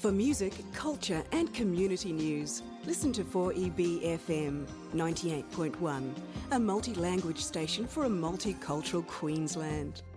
For music, culture and community news, listen to 4EB-FM 98.1, a multi-language station for a multicultural Queensland.